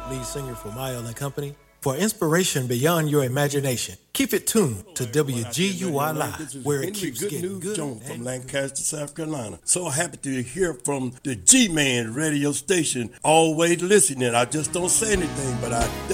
lead singer for Mile and Company. For inspiration beyond your imagination, keep it tuned to WGUI Live, where it keeps getting good. Jones from Lancaster, South Carolina. So happy to hear from the G-Man radio station. Always listening. I just don't say anything, but I